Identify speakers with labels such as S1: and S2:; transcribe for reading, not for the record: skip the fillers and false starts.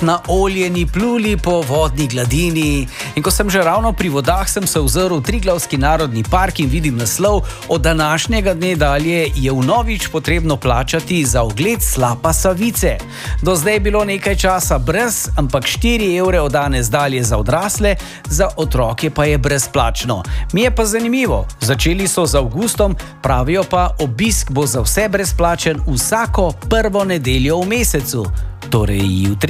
S1: Na oljeni pluli po vodni gladini. In ko sem že ravno pri vodah, sem se ozrl v Triglavski narodni park in vidim naslov: od današnjega dne dalje je vnovič potrebno plačati za ogled slapa Savice. Do zdaj je bilo nekaj časa brez, ampak 4 evre od danes dalje za odrasle, za otroke pa je brezplačno. Mi je pa zanimivo, začeli so z avgustom, pravijo pa, obisk bo za vse brezplačen vsako prvo nedeljo v mesecu, torej jutri.